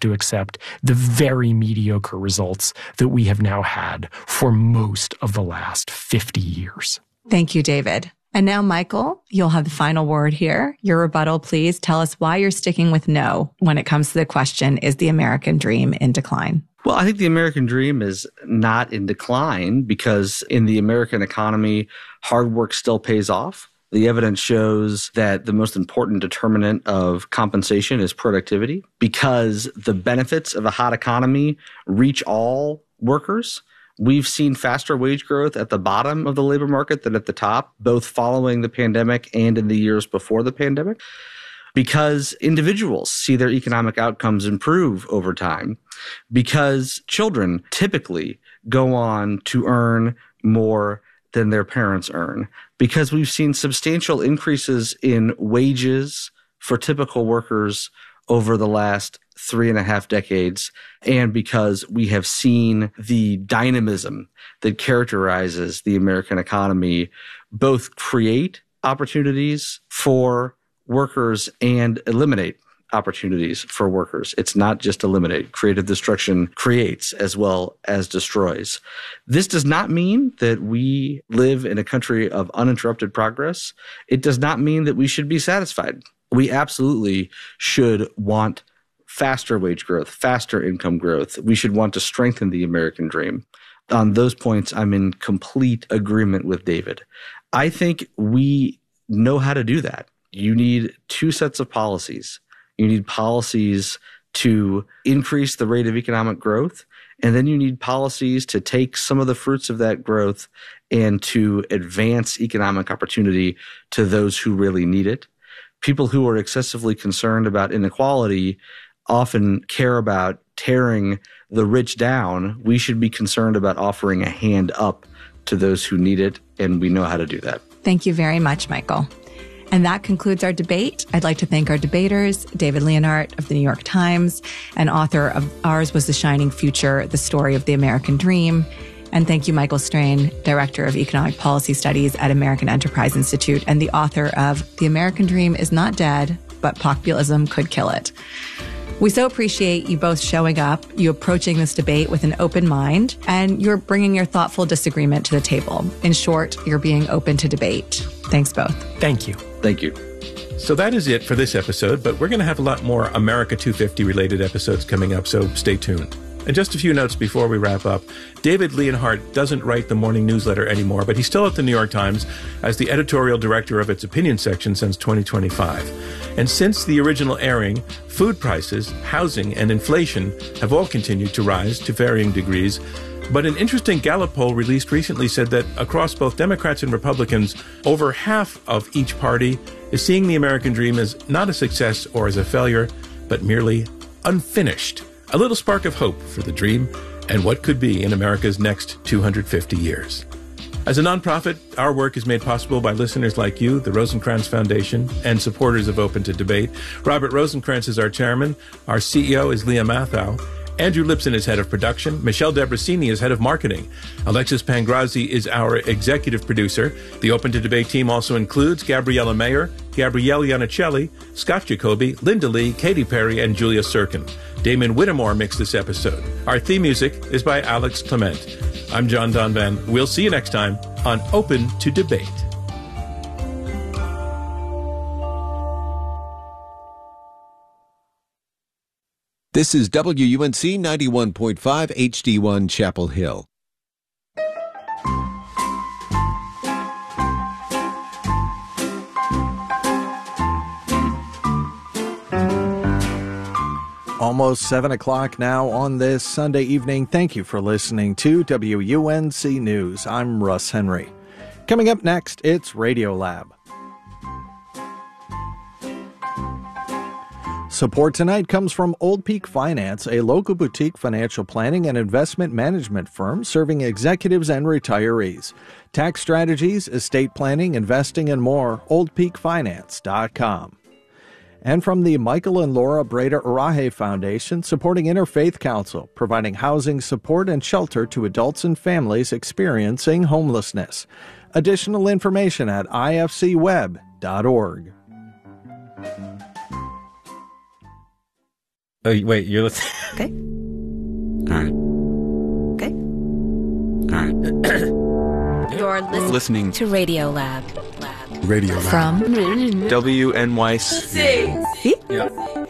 to accept the very mediocre results that we have now had for most of the last 50 years. Thank you, David. And now, Michael, you'll have the final word here. Your rebuttal, please. Tell us why you're sticking with no when it comes to the question, is the American dream in decline? Well, I think the American dream is not in decline because in the American economy, hard work still pays off. The evidence shows that the most important determinant of compensation is productivity because the benefits of a hot economy reach all workers. We've seen faster wage growth at the bottom of the labor market than at the top, both following the pandemic and in the years before the pandemic, because individuals see their economic outcomes improve over time, because children typically go on to earn more than their parents earn, because we've seen substantial increases in wages for typical workers over the last 3.5 decades, and because we have seen the dynamism that characterizes the American economy both create opportunities for workers and eliminate opportunities for workers. It's not just eliminate. Creative destruction creates as well as destroys. This does not mean that we live in a country of uninterrupted progress. It does not mean that we should be satisfied. We absolutely should want faster wage growth, faster income growth. We should want to strengthen the American dream. On those points, I'm in complete agreement with David. I think we know how to do that. You need two sets of policies. You need policies to increase the rate of economic growth, and then you need policies to take some of the fruits of that growth and to advance economic opportunity to those who really need it. People who are excessively concerned about inequality often care about tearing the rich down. We should be concerned about offering a hand up to those who need it, and we know how to do that. Thank you very much, Michael. And that concludes our debate. I'd like to thank our debaters, David Leonhardt of the New York Times, and author of Ours Was the Shining Future, The Story of the American Dream. And thank you, Michael Strain, Director of Economic Policy Studies at American Enterprise Institute, and the author of The American Dream is Not Dead, but Populism Could Kill It. We so appreciate you both showing up, you approaching this debate with an open mind, and you're bringing your thoughtful disagreement to the table. In short, you're being open to debate. Thanks both. Thank you. Thank you. So that is it for this episode, but we're going to have a lot more America 250 related episodes coming up, so stay tuned. And just a few notes before we wrap up. David Leonhardt doesn't write the morning newsletter anymore, but he's still at the New York Times as the editorial director of its opinion section since 2025. And since the original airing, food prices, housing, and inflation have all continued to rise to varying degrees. But an interesting Gallup poll released recently said that across both Democrats and Republicans, over half of each party is seeing the American dream as not a success or as a failure, but merely unfinished. A little spark of hope for the dream and what could be in America's next 250 years. As a nonprofit, our work is made possible by listeners like you, the Rosencrantz Foundation, and supporters of Open to Debate. Robert Rosencrantz is our chairman. Our CEO is Leah Mathau. Andrew Lipson is head of production. Michelle Debrasini is head of marketing. Alexis Pangrazzi is our executive producer. The Open to Debate team also includes Gabriella Mayer, Gabrielle Iannicelli, Scott Jacoby, Linda Lee, Katy Perry, and Julia Sirkin. Damon Whittemore mixed this episode. Our theme music is by Alex Clement. I'm John Donvan. We'll see you next time on Open to Debate. This is WUNC 91.5 HD1 Chapel Hill. Almost 7 o'clock now on this Sunday evening. Thank you for listening to WUNC News. I'm Russ Henry. Coming up next, it's Radiolab. Support tonight comes from Old Peak Finance, a local boutique financial planning and investment management firm serving executives and retirees. Tax strategies, estate planning, investing, and more. OldPeakFinance.com. And from the Michael and Laura Breda Arahe Foundation, supporting Interfaith Council, providing housing support and shelter to adults and families experiencing homelessness. Additional information at ifcweb.org. Oh, wait, you're listening. Okay. All right. Okay. All right. You're Listening to Radio Lab. Radio Lab. From WNYC. See? Yeah.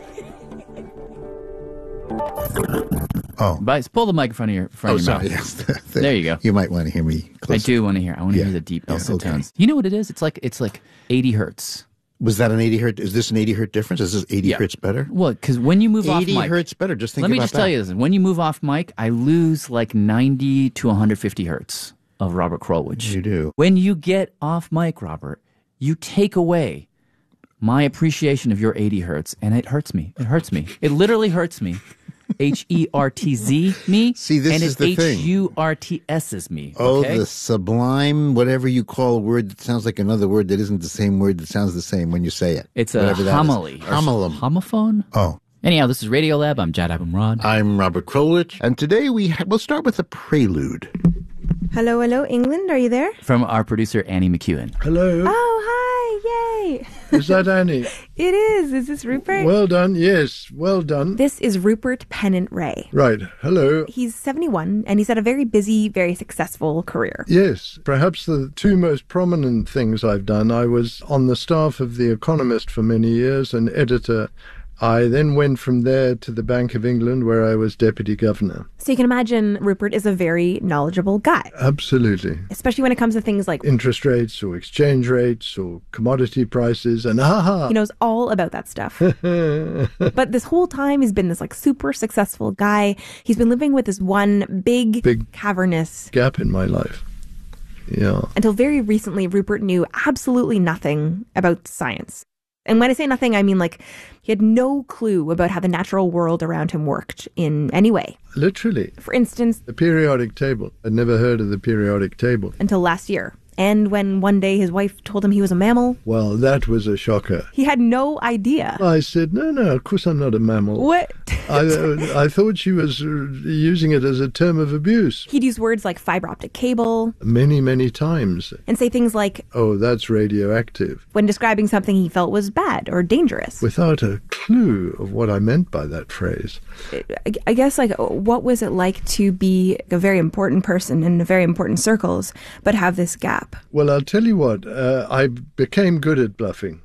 Oh. But pull the mic in front of your sorry. mouth. Yes. There you go. You might want to hear me closer. I do want to hear. I want to hear the deep dulcet tones. You know what it is? It's like 80 hertz. Was that an 80 hertz? Is this an 80 hertz difference? Is this 80 hertz better? Well, because when you move off 80 mic, hertz better. Just think let me about just tell you this. When you move off mic, I lose like 90 to 150 hertz of Robert Krulwich. You do. When you get off mic, Robert, you take away my appreciation of your 80 hertz, and it hurts me. It hurts me. It literally hurts me. HERTZ me. See, this and is the thing. HURTS's me. Oh, okay? the sublime, whatever you call a word that sounds like another word that isn't the same word that sounds the same when you say it. It's a homily. Homilum. Homophone? Oh. Anyhow, this is Radio Lab. I'm Jad Abumrad. I'm Robert Krulwich, and today we'll start with a prelude. Hello, hello, England. Are you there? From our producer, Annie McEwen. Hello. Oh, hi. Yay. Is that Annie? It is. Is this Rupert? Well done. Yes, well done. This is Rupert Pennant Ray. Right. Hello. He's 71, and he's had a very busy, very successful career. Yes. Perhaps the two most prominent things I've done, I was on the staff of The Economist for many years, an editor. I then went from there to the Bank of England, where I was deputy governor. So you can imagine Rupert is a very knowledgeable guy. Absolutely. Especially when it comes to things like interest rates or exchange rates or commodity prices, and he knows all about that stuff. But this whole time he's been this like super successful guy. He's been living with this one big cavernous gap in my life. Yeah. Until very recently, Rupert knew absolutely nothing about science. And when I say nothing, I mean like he had no clue about how the natural world around him worked in any way. Literally. For instance, the periodic table. I'd never heard of the periodic table. Until last year. And when one day his wife told him he was a mammal. Well, that was a shocker. He had no idea. I said, no, of course I'm not a mammal. What? I thought she was using it as a term of abuse. He'd use words like fiber optic cable. Many, many times. And say things like, oh, that's radioactive. When describing something he felt was bad or dangerous. Without a clue of what I meant by that phrase. I guess, like, what was it like to be a very important person in very important circles, but have this gap? Well, I'll tell you what, I became good at bluffing.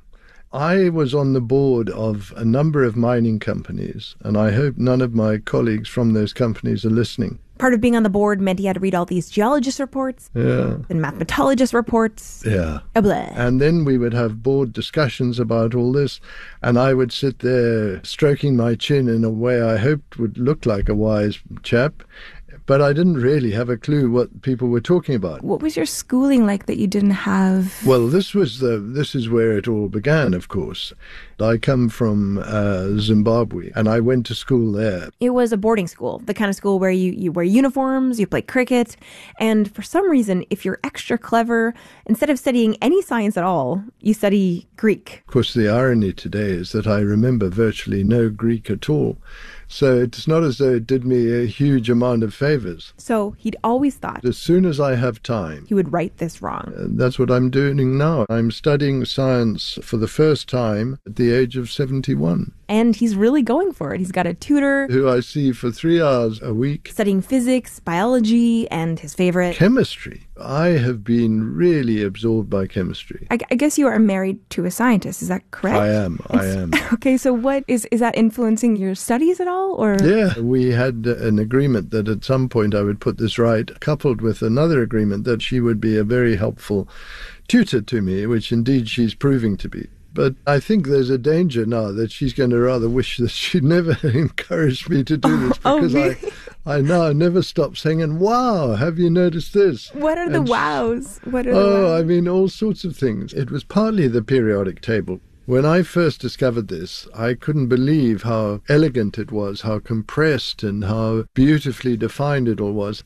I was on the board of a number of mining companies, and I hope none of my colleagues from those companies are listening. Part of being on the board meant he had to read all these geologist reports and mathematologist reports. Yeah. Blah. And then we would have board discussions about all this, and I would sit there stroking my chin in a way I hoped would look like a wise chap. But I didn't really have a clue what people were talking about. What was your schooling like that you didn't have? Well, this is where it all began, of course. I come from Zimbabwe, and I went to school there. It was a boarding school, the kind of school where you wear uniforms, you play cricket, and for some reason, if you're extra clever, instead of studying any science at all, you study Greek. Of course, the irony today is that I remember virtually no Greek at all. So it's not as though it did me a huge amount of favors. So he'd always thought, as soon as I have time, he would right this wrong. That's what I'm doing now. I'm studying science for the first time at the age of 71. And he's really going for it. He's got a tutor who I see for 3 hours a week. Studying physics, biology, and his favorite, chemistry. I have been really absorbed by chemistry. I guess you are married to a scientist, is that correct? I am. Okay, so what is that influencing your studies at all? Or yeah, we had an agreement that at some point I would put this right, coupled with another agreement that she would be a very helpful tutor to me, which indeed she's proving to be. But I think there's a danger now that she's going to rather wish that she'd never encouraged me to do this, because really? I now never stop saying, wow, have you noticed this? What are the wows? I mean, all sorts of things. It was partly the periodic table. When I first discovered this, I couldn't believe how elegant it was, how compressed and how beautifully defined it all was.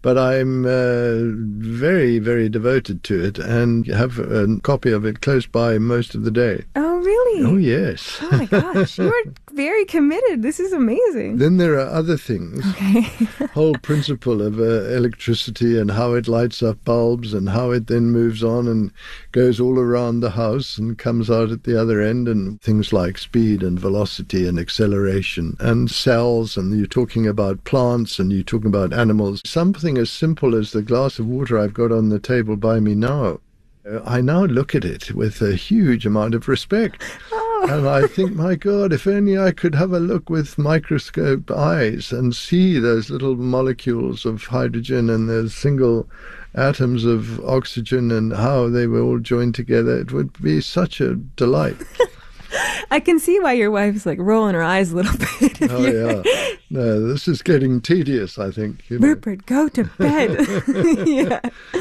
But I'm very, very devoted to it and have a copy of it close by most of the day. Oh, really? Oh, yes. Oh, my gosh. You are very committed. This is amazing. Then there are other things. Okay. Whole principle of electricity and how it lights up bulbs and how it then moves on and goes all around the house and comes out at the other end, and things like speed and velocity and acceleration and cells, and you're talking about plants and you're talking about animals. Something as simple as the glass of water I've got on the table by me now. I now look at it with a huge amount of respect. Oh. And I think, my God, if only I could have a look with microscope eyes and see those little molecules of hydrogen and the single atoms of oxygen and how they were all joined together. It would be such a delight. I can see why your wife's like rolling her eyes a little bit. Oh, yeah. No, this is getting tedious, I think. You know. Rupert, go to bed. Yeah.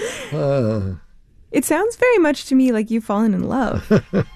It sounds very much to me like you've fallen in love.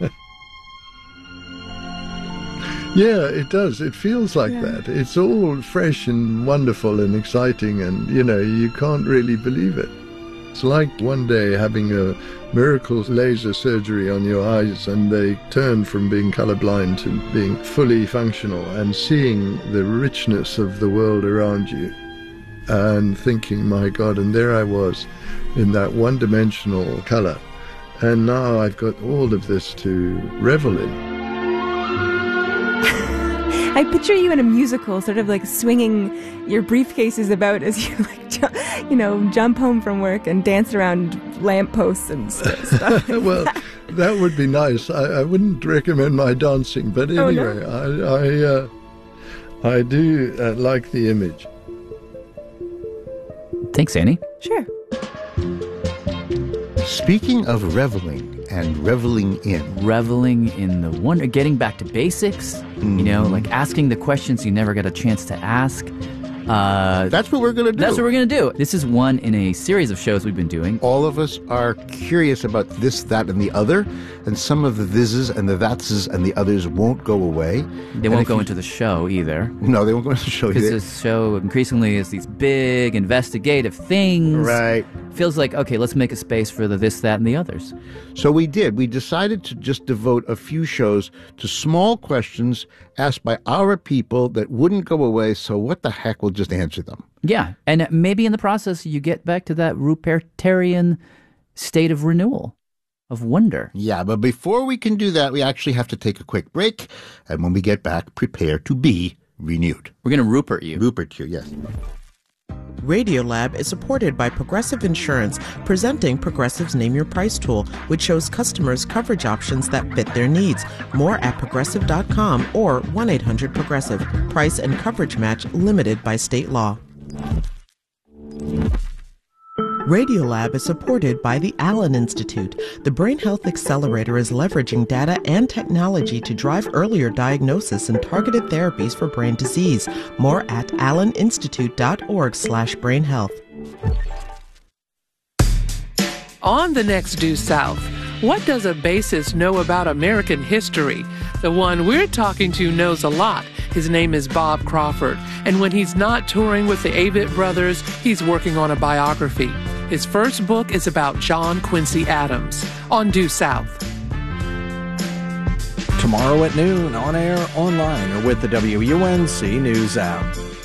Yeah, it does. It feels like that. It's all fresh and wonderful and exciting, and, you know, you can't really believe it. It's like one day having a miracle laser surgery on your eyes and they turn from being colorblind to being fully functional and seeing the richness of the world around you and thinking, my God, and there I was in that one-dimensional color. And now I've got all of this to revel in. I picture you in a musical, sort of like swinging your briefcases about as you, like, jump home from work and dance around lampposts and stuff. Well, that would be nice. I wouldn't recommend my dancing, but anyway, oh, no. I do like the image. Thanks, Annie. Sure. Speaking of reveling and reveling in the wonder, getting back to basics, like asking the questions you never got a chance to ask. That's what we're going to do. That's what we're going to do. This is one in a series of shows we've been doing. All of us are curious about this, that, and the other, and some of the thises and the thatses and the others won't go away. They won't go into the show either. No, they won't go into the show either. Because this show increasingly is these big investigative things. Right. Feels like, okay, let's make a space for the this, that, and the others. So we did. We decided to just devote a few shows to small questions asked by our people that wouldn't go away, so what the heck, we'll just answer them. Yeah, and maybe in the process you get back to that Rupertian state of renewal, of wonder. Yeah, but before we can do that, we actually have to take a quick break, and when we get back, prepare to be renewed. We're going to Rupert you. Rupert you, yes. Radiolab is supported by Progressive Insurance, presenting Progressive's Name Your Price tool, which shows customers coverage options that fit their needs. More at Progressive.com or 1-800-PROGRESSIVE. Price and coverage match limited by state law. Radiolab is supported by the Allen Institute. The Brain Health Accelerator is leveraging data and technology to drive earlier diagnosis and targeted therapies for brain disease. More at alleninstitute.org/brainhealth. On the next Due South, what does a bassist know about American history? The one we're talking to knows a lot. His name is Bob Crawford, and when he's not touring with the Avett Brothers, he's working on a biography. His first book is about John Quincy Adams. On Due South. Tomorrow at noon, on air, online, or with the WUNC News app.